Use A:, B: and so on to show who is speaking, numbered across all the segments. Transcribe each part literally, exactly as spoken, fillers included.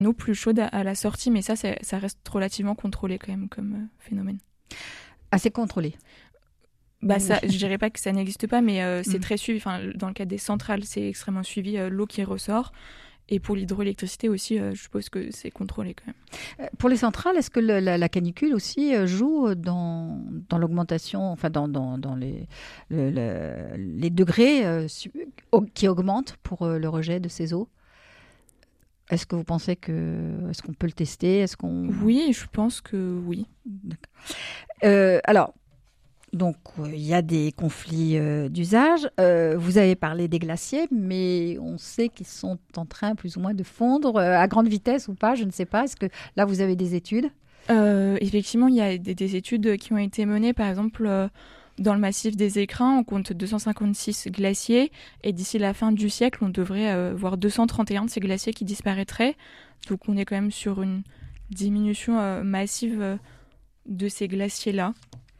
A: Une eau plus chaude à, à la sortie, mais ça, c'est, ça reste relativement contrôlé quand même comme euh, phénomène.
B: Assez contrôlé.
A: Bah ça, je dirais pas que ça n'existe pas, mais euh, c'est
B: Mm.
A: très suivi. Enfin, dans le cadre des centrales, c'est extrêmement suivi, euh, l'eau qui ressort. Et pour l'hydroélectricité aussi, euh, je suppose que c'est contrôlé quand même.
B: Euh, Pour les centrales, est-ce que le- la, la canicule aussi euh, joue dans, dans l'augmentation, enfin dans, dans, dans les, le- le- les degrés euh, su- au- qui augmentent pour euh, le rejet de ces eaux? Est-ce que vous pensez que, est-ce qu'on peut le tester? Est-ce qu'on...
A: Oui, je pense que oui.
B: D'accord. Euh, alors, donc, euh, il y a des conflits euh, d'usage. Euh, vous avez parlé des glaciers, mais on sait qu'ils sont en train plus ou moins de fondre euh, à grande vitesse ou pas, je ne sais pas. Est-ce que là, vous avez des études?
A: Euh, effectivement, il y a des, des études qui ont été menées, par exemple, euh, dans le massif des Écrins, on compte deux cent cinquante-six glaciers, et d'ici la fin du siècle, on devrait euh, voir deux cent trente et un de ces glaciers qui disparaîtraient. Donc on est quand même sur une diminution euh, massive euh, de ces glaciers-là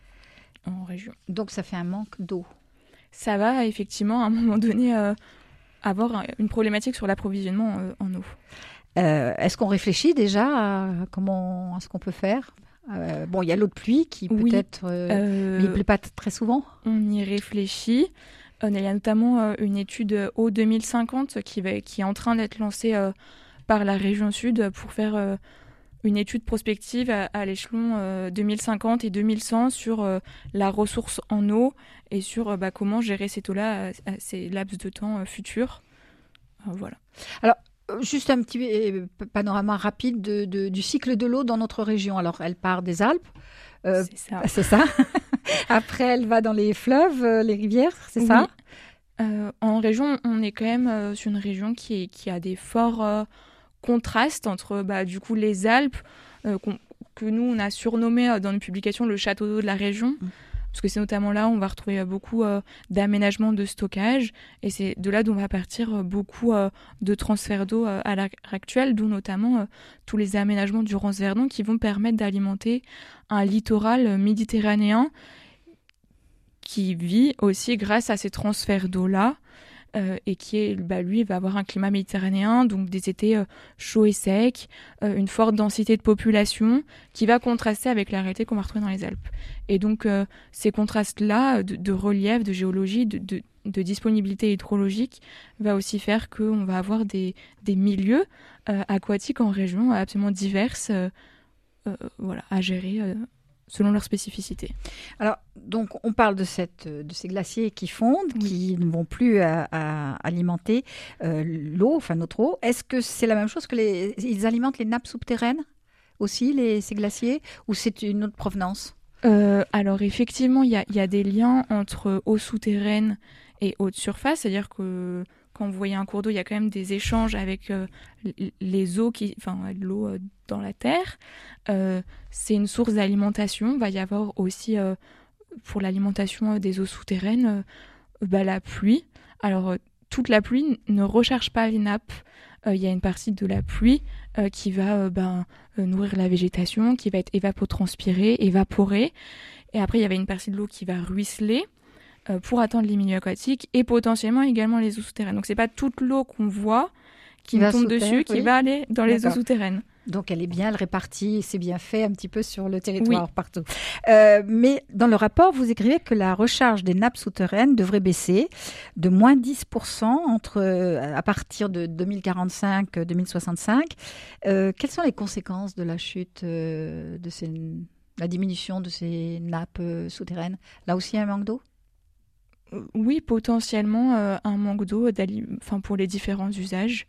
A: en région.
B: Donc, ça fait un manque d'eau.
A: Ça va effectivement à un moment donné euh, avoir un- une problématique sur l'approvisionnement euh, en eau.
B: Euh, est-ce qu'on réfléchit déjà à comment, à ce qu'on peut faire? Euh, Bon, il y a l'eau de pluie qui
A: Oui,
B: peut-être, euh,
A: euh,
B: mais il ne pleut pas t- très souvent.
A: on y réfléchit. Euh, Il y a notamment euh, une étude euh, Eau deux mille cinquante qui, va, qui est en train d'être lancée euh, par la région Sud pour faire euh, une étude prospective à, à l'échelon euh, deux mille cinquante et deux mille cent sur euh, la ressource en eau et sur euh, bah, comment gérer cette eau-là à, à ces laps de temps euh, futurs. Euh, voilà.
B: Alors, euh, juste un petit euh, p- panorama rapide de- de- du cycle de l'eau dans notre région. Alors, elle part des Alpes, euh,
A: C'est ça.
B: c'est ça. Après, elle va dans les fleuves, euh, les rivières, c'est ça?
A: Oui. Euh, en région, on est quand même euh, sur une région qui, est- qui a des forts euh, contrastes entre bah, du coup les Alpes, euh, qu'on- que nous on a surnommé euh, dans nos publications le château d'eau de la région,
B: Mm.
A: parce que c'est notamment là où on va retrouver euh, beaucoup euh, d'aménagements de stockage, et c'est de là d'où va partir euh, beaucoup euh, de transferts d'eau euh, à l'heure actuelle, d'où notamment euh, tous les aménagements du Rance-Verdon qui vont permettre d'alimenter un littoral euh, méditerranéen qui vit aussi grâce à ces transferts d'eau-là, euh, et qui, est, bah, lui, va avoir un climat méditerranéen, donc des étés euh, chauds et secs, euh, une forte densité de population, qui va contraster avec la réalité qu'on va retrouver dans les Alpes. Et donc, euh, ces contrastes-là, de, de relief, de géologie, de, de, de disponibilité hydrologique, va aussi faire qu'on va avoir des, des milieux euh, aquatiques en région absolument diverses, euh, euh, voilà, à gérer euh, selon leurs spécificités.
B: Alors, donc, on parle de, cette, de ces glaciers qui fondent,
A: Oui.
B: qui ne vont plus à, à alimenter euh, l'eau, enfin notre eau. Est-ce que c'est la même chose que les, ils alimentent les nappes souterraines aussi, les, ces glaciers, ou c'est une autre provenance?
A: Euh, alors effectivement, il y a, il y a des liens entre eau souterraine et eau de surface, c'est-à-dire que quand vous voyez un cours d'eau, il y a quand même des échanges avec euh, l- les eaux, qui, enfin l'eau euh, dans la terre. Euh, c'est une source d'alimentation. Il va y avoir aussi euh, pour l'alimentation euh, des eaux souterraines euh, bah, la pluie. Alors euh, toute la pluie n- ne recharge pas les nappes. Euh, Il y a une partie de la pluie euh, qui va euh, ben, euh, nourrir la végétation, qui va être évapotranspirée, évaporée. Et après, il y avait une partie de l'eau qui va ruisseler euh, pour atteindre les milieux aquatiques et potentiellement également les eaux souterraines. Donc, c'est pas toute l'eau qu'on voit qui
B: Qui
A: nous
B: va
A: tombe
B: sous
A: dessus,
B: terre,
A: qui
B: oui.
A: va aller dans les eaux
B: D'accord.
A: souterraines.
B: Donc, elle est bien, elle répartit, c'est bien fait un petit peu sur le territoire, partout. Euh, mais dans le rapport, vous écrivez que la recharge des nappes souterraines devrait baisser de moins dix pour cent entre, euh, à partir de deux mille quarante-cinq deux mille soixante-cinq. Euh, quelles sont les conséquences de la chute, euh, de ces, la diminution de ces nappes euh, souterraines? Là aussi, un manque d'eau?
A: Euh, Oui, potentiellement euh, un manque d'eau d'ali- enfin, pour les différents usages.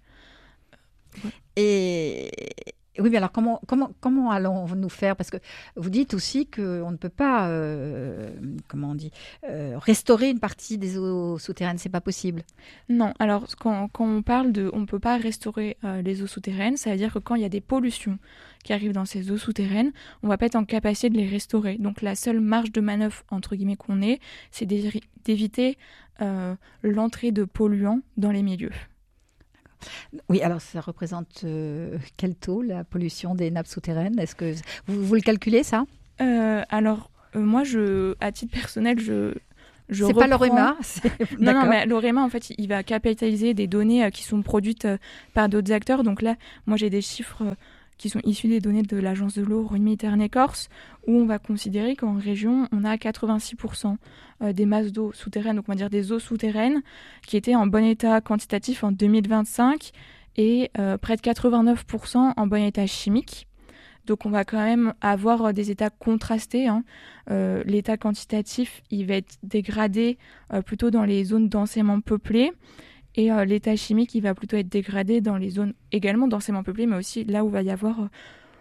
B: Et oui, mais alors comment, comment, comment allons-nous faire? Parce que vous dites aussi qu'on ne peut pas, euh, comment on dit, euh, restaurer une partie des eaux souterraines, c'est pas possible.
A: Non, alors quand, quand on parle de on ne peut pas restaurer euh, les eaux souterraines, ça veut dire que quand il y a des pollutions qui arrivent dans ces eaux souterraines, on va pas être en capacité de les restaurer. Donc la seule marge de manœuvre entre guillemets qu'on ait, c'est d'évi- d'éviter euh, l'entrée de polluants dans les milieux.
B: Oui, alors ça représente euh, quel taux, la pollution des nappes souterraines? Est-ce que vous, vous le calculez, ça?
A: Euh, alors euh, moi, je, à titre personnel, je je
B: c'est
A: reprends...
B: pas l'OREMA.
A: non, non, mais l'OREMA, en fait, il va capitaliser des données euh, qui sont produites euh, par d'autres acteurs. Donc là, moi, j'ai des chiffres euh, qui sont issus des données de l'Agence de l'eau Rhône-Méditerranée-Corse, où on va considérer qu'en région, on a quatre-vingt-six pour cent des masses d'eau souterraines, donc on va dire des eaux souterraines, qui étaient en bon état quantitatif en deux mille vingt-cinq et euh, près de quatre-vingt-neuf pour cent en bon état chimique. Donc on va quand même avoir des états contrastés. Hein. Euh, l'état quantitatif, il va être dégradé euh, plutôt dans les zones densément peuplées. Et euh, l'état chimique, il va plutôt être dégradé dans les zones également densément peuplées, mais aussi là où il va y avoir euh,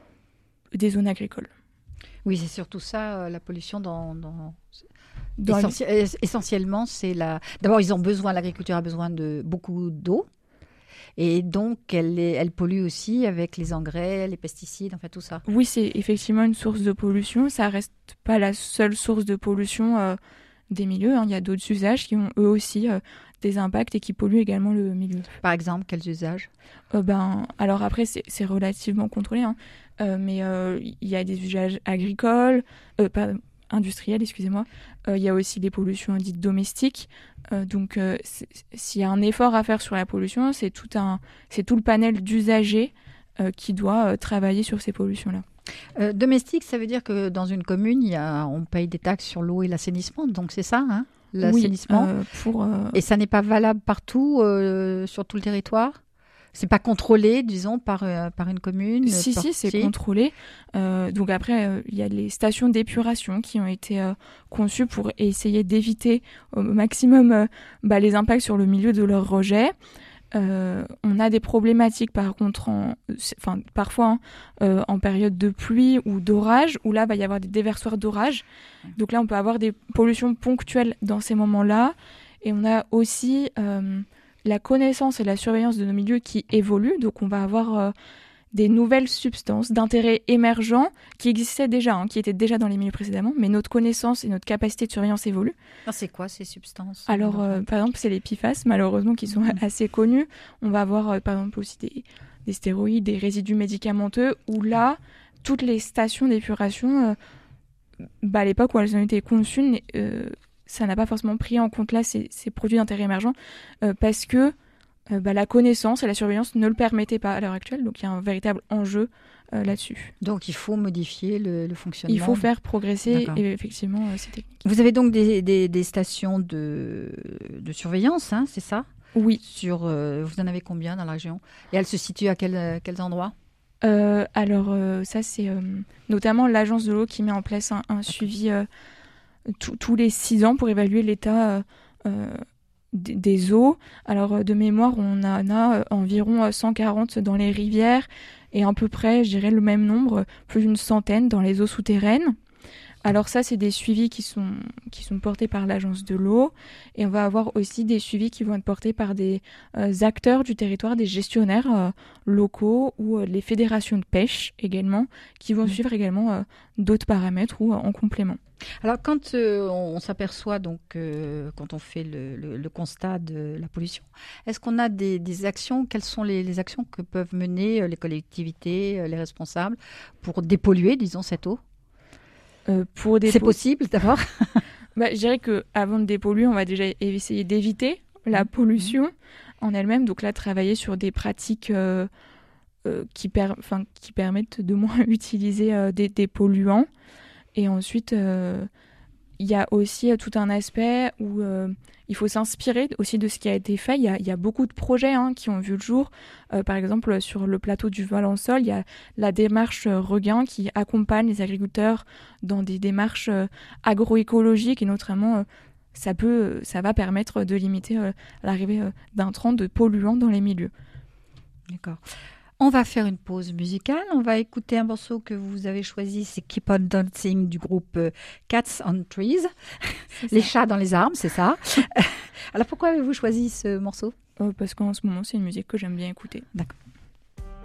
A: des zones agricoles.
B: Oui, c'est surtout ça, euh, la pollution dans... dans...
A: dans
B: Essentie... le... Essentiellement, c'est la... D'abord, ils ont besoin, l'agriculture a besoin de beaucoup d'eau. Et donc, elle, est, elle pollue aussi avec les engrais, les pesticides, en fait, tout ça.
A: Oui, c'est effectivement une source de pollution. Ça ne reste pas la seule source de pollution euh, des milieux. Hein. Il y a d'autres usages qui ont eux aussi euh, des impacts et qui polluent également le milieu.
B: Par exemple, quels usages
A: euh, ben, Alors après, c'est, c'est relativement contrôlé. Hein. Euh, mais il euh, y a des usages agricoles, euh, pas industriels, excusez-moi. Il euh, y a aussi des pollutions dites domestiques. Euh, donc, euh, s'il y a un effort à faire sur la pollution, c'est tout, un, c'est tout le panel d'usagers euh, qui doit euh, travailler sur ces pollutions-là.
B: Euh, domestique, ça veut dire que dans une commune, il y a, on paye des taxes sur l'eau et l'assainissement. Donc, c'est ça, hein, l'assainissement.
A: Oui, euh, pour, euh...
B: Et ça n'est pas valable partout, euh, sur tout le territoire ? C'est pas contrôlé, disons, par, euh, par une commune?
A: Si,
B: par...
A: si, c'est si. contrôlé. Euh, donc après, euh, il y a les stations d'épuration qui ont été euh, conçues pour essayer d'éviter au maximum euh, bah, les impacts sur le milieu de leur rejet. Euh, on a des problématiques, par contre, en, enfin, parfois hein, euh, en période de pluie ou d'orage, où là, il va y avoir des déversoirs d'orage. Donc là, on peut avoir des pollutions ponctuelles dans ces moments-là. Et on a aussi... Euh, la connaissance et la surveillance de nos milieux qui évoluent. Donc, on va avoir euh, des nouvelles substances d'intérêt émergent qui existaient déjà, hein, qui étaient déjà dans les milieux précédemment, mais notre connaissance et notre capacité de surveillance évoluent.
B: Ah, c'est quoi ces substances?
A: Alors, euh, par exemple, c'est les P F A S, malheureusement, qui sont mmh. assez connus. On va avoir, euh, par exemple, aussi des, des stéroïdes, des résidus médicamenteux, où là, toutes les stations d'épuration, euh, bah, à l'époque où elles ont été conçues, euh, ça n'a pas forcément pris en compte là ces, ces produits d'intérêt émergent euh, parce que euh, bah, la connaissance et la surveillance ne le permettaient pas à l'heure actuelle. Donc il y a un véritable enjeu euh, là-dessus.
B: Donc il faut modifier le, le fonctionnement.
A: Il faut faire progresser et, effectivement euh, ces techniques.
B: Vous avez donc des, des, des stations de, de surveillance, hein, c'est ça?
A: Oui.
B: Sur, euh, vous en avez combien dans la région? Et elles se situent à quel, quels endroits?
A: euh, Alors euh, ça c'est euh, notamment l'Agence de l'eau qui met en place un, un suivi... Euh, tous les six ans pour évaluer l'état euh, des, des eaux. Alors, de mémoire, on en a euh, environ cent quarante dans les rivières et à peu près, je dirais, le même nombre, plus d'une centaine dans les eaux souterraines. Alors ça, c'est des suivis qui sont, qui sont portés par l'Agence de l'eau. Et on va avoir aussi des suivis qui vont être portés par des euh, acteurs du territoire, des gestionnaires euh, locaux ou euh, les fédérations de pêche également, qui vont mmh. suivre également euh, d'autres paramètres ou euh, en complément.
B: Alors, quand euh, on s'aperçoit, donc, euh, quand on fait le, le, le constat de la pollution, est-ce qu'on a des, des actions? Quelles sont les, les actions que peuvent mener euh, les collectivités, euh, les responsables, pour dépolluer, disons, cette eau?
A: euh, pour dépol...
B: C'est possible, d'abord?
A: bah, Je dirais qu'avant de dépolluer, on va déjà essayer d'éviter la pollution mmh. en elle-même. Donc là, travailler sur des pratiques euh, euh, qui, per... enfin, qui permettent de moins utiliser euh, des, des polluants. Et ensuite, il euh, y a aussi euh, tout un aspect où euh, il faut s'inspirer aussi de ce qui a été fait. Il y a, y a beaucoup de projets hein, qui ont vu le jour. Euh, par exemple, sur le plateau du Valençol, il y a la démarche euh, Regain qui accompagne les agriculteurs dans des démarches euh, agroécologiques et notamment, euh, ça, peut, ça va permettre de limiter euh, l'arrivée euh, d'intrants, de polluants dans les milieux.
B: D'accord. On va faire une pause musicale. On va écouter un morceau que vous avez choisi, c'est Keep on Dancing du groupe Cats on Trees. Les chats dans les arbres, c'est ça. Alors pourquoi avez-vous choisi ce morceau?
A: euh, Parce qu'en ce moment, c'est une musique que j'aime bien écouter.
B: D'accord.